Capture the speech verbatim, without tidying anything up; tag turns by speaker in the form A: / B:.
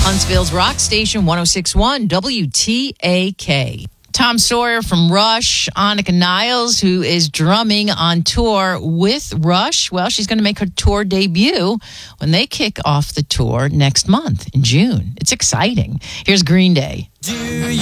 A: Huntsville's Rock Station one oh six point one W T A K. Tom Sawyer from Rush, Annika Niles, who is drumming on tour with Rush. Well, she's going to make her tour debut when they kick off the tour next month in June. It's exciting. Here's Green Day. Do